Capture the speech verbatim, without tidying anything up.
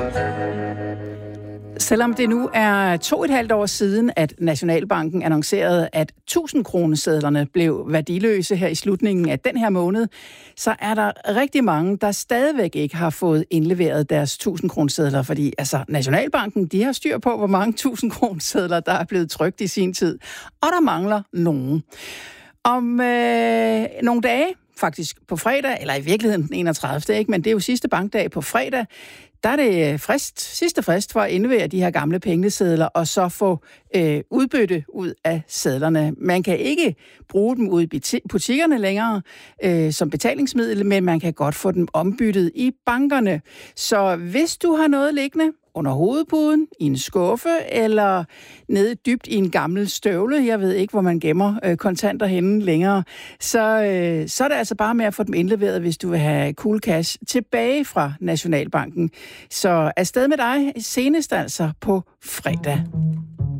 Selvom det nu er to og et halvt år siden, at Nationalbanken annoncerede, at tusind-kronesedlerne blev værdiløse her i slutningen af den her måned, så er der rigtig mange, der stadigvæk ikke har fået indleveret deres tusind-kronesedler, fordi altså, Nationalbanken de har styr på, hvor mange tusind-kronesedler, der er blevet trykt i sin tid, og der mangler nogen. Om øh, nogle dage, faktisk på fredag, eller i virkeligheden den enogtredivte, ikke? Men det er jo sidste bankdag på fredag, der er det frist, sidste frist for at indlevere de her gamle pengesedler, og så få øh, udbytte ud af sedlerne. Man kan ikke bruge dem ud i butikkerne længere øh, som betalingsmiddel, men man kan godt få dem ombyttet i bankerne. Så hvis du har noget liggende under hovedpuden, i en skuffe, eller nede dybt i en gammel støvle, jeg ved ikke, hvor man gemmer øh, kontanter henne længere, så, øh, så er det altså bare med at få dem indleveret, hvis du vil have cool cash tilbage fra Nationalbanken. Så afsted med dig senest altså på fredag.